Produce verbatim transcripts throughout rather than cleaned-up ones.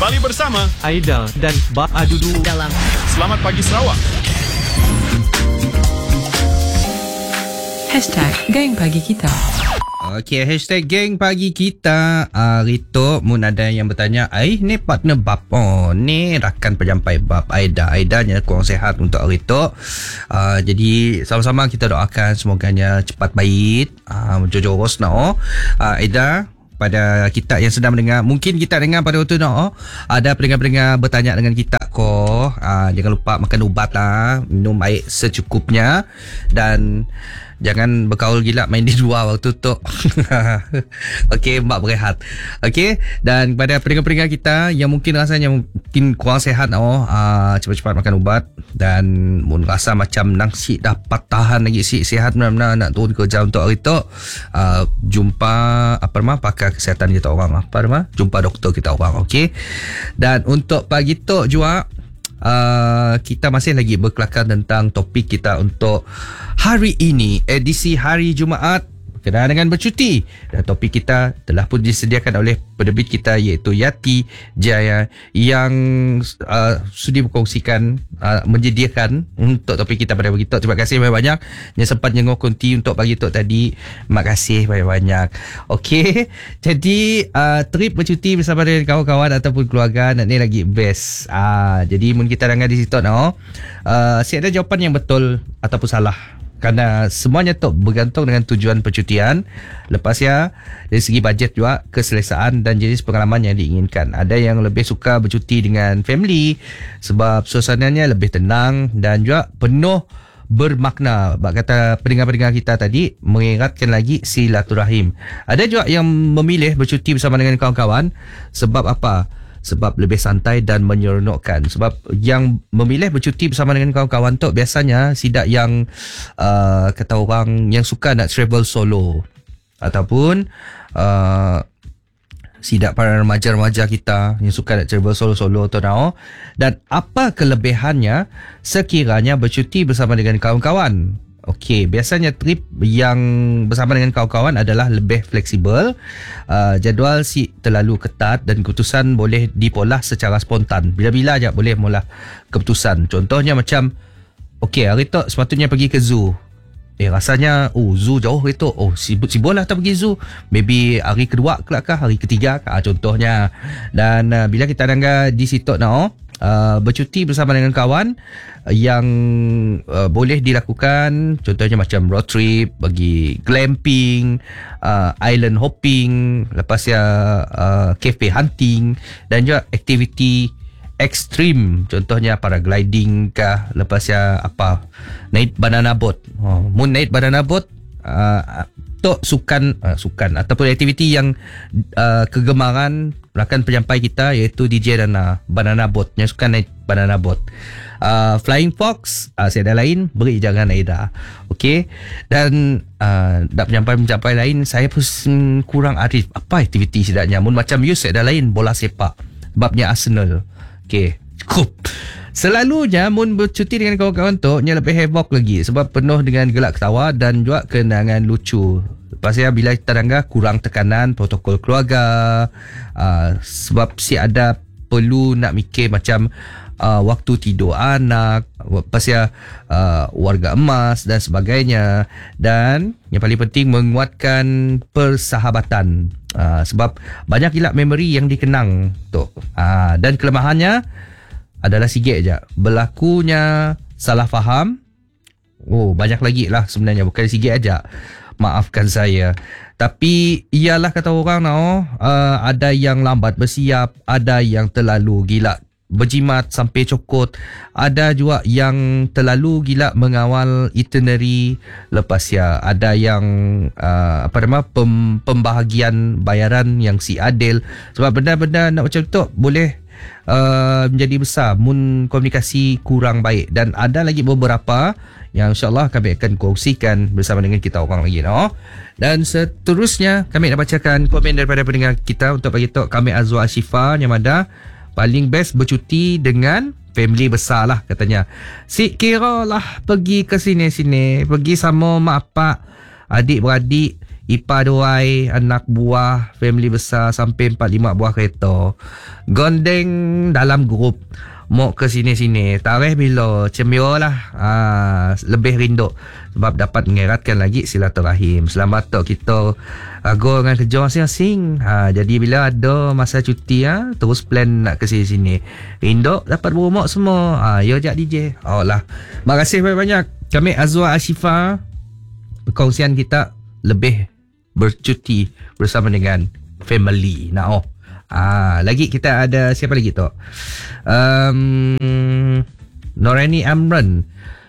Kembali bersama Aida dan Ba Adudu dalam Selamat Pagi Sarawak. Hashtag Geng Pagi Kita. Okey, hashtag geng pagi kita. uh, Rito, mun ada yang bertanya, Ai, ni partner bab. Oh, ni rakan penjampai bab Aida. Aida nya kurang sihat untuk Rito. uh, Jadi sama-sama kita doakan semoganya cepat baik, uh, Jojoros no. uh, Aida, pada kita yang sedang mendengar, mungkin kita dengar pada waktu no, ada pendengar-pendengar bertanya dengan kita ko, uh, jangan lupa makan ubat lah, minum air secukupnya, dan jangan berkaul gila main di luar waktu tu. Okey, mbak berehat. Okey, dan pada pendengar-pendengar kita yang mungkin rasanya mungkin kurang sihat oh, uh, cepat-cepat makan ubat, dan mun rasa macam nang si dapat tahan lagi si sihat benar-benar nak turun kerja untuk hari tu, uh, jumpa apa nama pakar kesihatan kita orang, apa nama jumpa doktor kita orang. Okey, dan untuk pagi tu juga Uh, kita masih lagi berkelakar tentang topik kita untuk hari ini, edisi hari Jumaat berkenaan dengan bercuti, dan topik kita telah pun disediakan oleh penerbit kita iaitu Yati Jaya yang uh, sudi berkongsikan, uh, menyediakan untuk topik kita pada pagi tu. Terima kasih banyak-banyak yang sempat jenguk konti untuk pagi tu tadi. Terima kasih banyak-banyak. Okey, jadi uh, trip bercuti bersama dengan kawan-kawan ataupun keluarga nak ni lagi best. Uh, jadi mun kita dengar di situ no, uh, si ada jawapan yang betul ataupun salah, kerana semuanya tu bergantung dengan tujuan percutian. Lepas ya, dari segi bajet juga, keselesaan dan jenis pengalaman yang diinginkan. Ada yang lebih suka bercuti dengan family sebab suasananya lebih tenang dan juga penuh bermakna. Bak kata pendengar-pendengar kita tadi, mengeratkan lagi silaturahim. Ada juga yang memilih bercuti bersama dengan kawan-kawan sebab apa? Sebab lebih santai dan menyeronokkan. Sebab yang memilih bercuti bersama dengan kawan-kawan tu biasanya sidak yang uh, kata orang yang suka nak travel solo, ataupun uh, sidak para remaja-remaja kita yang suka nak travel solo-solo tu tau. Dan apa kelebihannya sekiranya bercuti bersama dengan kawan-kawan? Okey, biasanya trip yang bersama dengan kawan-kawan adalah lebih fleksibel. Uh, jadual si terlalu ketat dan keputusan boleh dipolah secara spontan. Bila-bila aja boleh molah keputusan. Contohnya macam, okey, hari tu sepatutnya pergi ke zoo. Eh, rasanya, oh, zoo jauh hari tu. Oh, sibuk-sibuk lah tak pergi zoo. Maybe hari kedua kelakah, hari ketiga kah, contohnya. Dan uh, bila kita dengar di situ now, Uh, bercuti bersama dengan kawan yang uh, boleh dilakukan, contohnya macam road trip, pergi glamping, uh, island hopping, lepas ya uh, cafe hunting, dan juga aktiviti ekstrim, contohnya paragliding kah, lepas ya apa, naik banana boat. Oh, mun naik banana boat, uh, tu sukan uh, sukan ataupun aktiviti yang uh, kegemaran rakan penyampai kita iaitu D J dan uh, banana boat, yang suka naik banana boat. uh, Flying Fox, uh, saya ada lain, beri jangan Aida. Okey, dan uh, dak penyampai-penyampai lain saya pun kurang arif apa aktiviti sedaknya. Mun macam you saya ada lain, bola sepak babnya Arsenal. Okey, cukup. Selalunya mun bercuti dengan kawan-kawan tu nya lebih heboh lagi sebab penuh dengan gelak ketawa dan juga kenangan lucu. Lepas ya, bila kita dengar kurang tekanan protokol keluarga, uh, sebab si ada perlu nak mikir macam uh, waktu tidur anak, lepas ya uh, warga emas dan sebagainya. Dan yang paling penting, menguatkan persahabatan, uh, sebab banyak gila memori yang dikenang tu. Uh, dan kelemahannya adalah sikit je, berlakunya salah faham. Oh, banyak lagi lah sebenarnya, bukan sikit aja. Maafkan saya. Tapi ialah kata orang no, uh, ada yang lambat bersiap, ada yang terlalu gila berjimat sampai cokot, ada juga yang terlalu gila mengawal itinerary. Lepas ya, ada yang uh, apa nama pem, pembahagian bayaran yang si adil. Sebab benda-benda nak macam tu boleh uh, menjadi besar mun komunikasi kurang baik. Dan ada lagi beberapa yang insyaAllah kami akan kongsikan bersama dengan kita orang lagi no? Dan seterusnya kami nak bacakan komen daripada pendengar kita untuk bagi tahu kami Azwa Ashifa yang ada paling best bercuti dengan family besar lah katanya. Si kira lah pergi ke sini-sini, pergi sama mak pak, adik-beradik ipar doai, anak buah, family besar sampai empat lima buah kereta. Gondeng dalam grup. Mau ke sini-sini. Tarikh bila cembira lah. Ah, lebih rindu. Sebab dapat mengeratkan lagi silaturahim. Selamat tu kita ragu dengan kerja masing-masing. Ah, jadi bila ada masa cuti, ah, terus plan nak ke sini-sini. Rindu dapat berumur semua. Ah, ya jak D J. Oh lah. Terima kasih banyak-banyak. Kami Azwa Ashifa. Perkongsian kita lebih bercuti bersama dengan family. Nah, oh. Ah, lagi kita ada siapa lagi tu? Um, Norani Amran.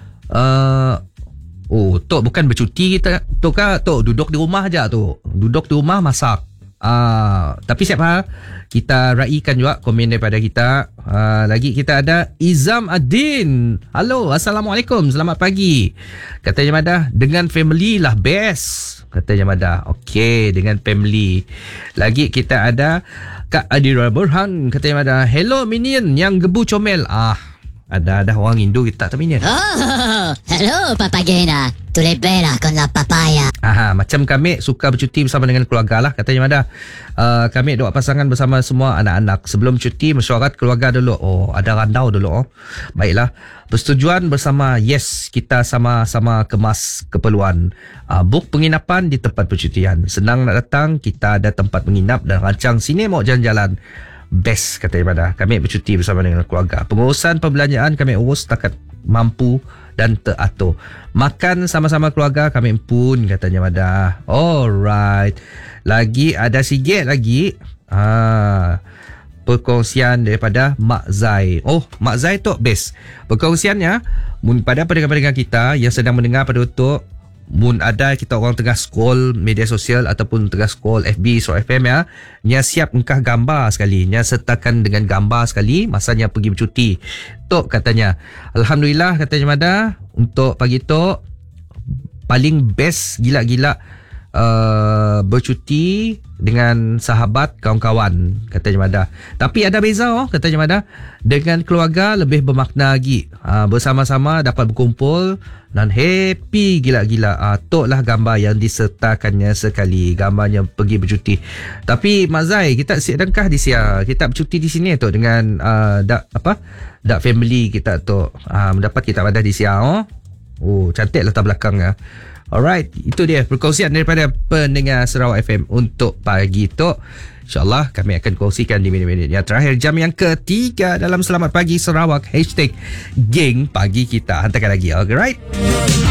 Uh, oh, Tok bukan bercuti kita. Tok kan Tok duduk di rumah aja tu. Duduk di rumah masak. Ah, tapi siapa? Kita raikan juga komen daripada kita. Ah, lagi kita ada Izam Adin. Halo, Assalamualaikum. Selamat pagi. Katanya Madah, dengan family lah best. Katanya Madah. Okey, dengan family. Lagi kita ada Kak Adira Burhan. Katanya Madah, hello Minion yang gebu comel. Ah, ada ada orang Indo kita tak Minion. Oh, hello Papagena. Tu le bella con la papaya. Aha, macam kami suka bercuti bersama dengan keluarga lah. Katanya Madah, uh, kami dua pasangan bersama semua anak-anak. Sebelum cuti, mesyuarat keluarga dulu. Oh, ada randau dulu. Oh. Baiklah. Persetujuan bersama, yes, kita sama-sama kemas keperluan. Uh, book penginapan di tempat percutian. Senang nak datang, kita ada tempat menginap dan rancang sini mau jalan-jalan. Best, katanya Madah. Kami bercuti bersama dengan keluarga. Pengurusan perbelanjaan kami urus setakat mampu dan teratur. Makan sama-sama keluarga kami pun, katanya Madah. Alright. Lagi ada sikit lagi. Ah, perkongsian daripada Mak Zai. Oh, Mak Zai tu best. Perkongsiannya pada pendengar-pendengar kita yang sedang mendengar pada waktu mun ada kita orang tengah scroll media sosial ataupun tengah scroll F B so F M ya, nya siap engkah gambar sekali, nya sertakan dengan gambar sekali masanya pergi bercuti. Tok katanya, alhamdulillah katanya Madah, untuk pagi tok paling best gila-gila uh, bercuti dengan sahabat kawan-kawan, katanya Madah. Tapi ada beza oh, katanya Madah, dengan keluarga lebih bermakna lagi. Uh, bersama-sama dapat berkumpul dan happy gila-gila. Ah, tok lah gambar yang disertakannya sekali, gambarnya pergi bercuti. Tapi Mak Zai, kita sedangkah di sia kita bercuti di sini tok dengan uh, dak apa? Dak family kita tok. Ah, mendapat kita ada di sia oh. Oh, cantik latar belakangnya. Alright, itu dia perkongsian daripada pendengar Sarawak F M untuk pagi tok. InsyaAllah kami akan kongsikan di minit-minit yang terakhir jam yang ketiga dalam Selamat Pagi Sarawak. Hashtag Geng Pagi Kita. Hantarkan lagi. Alright.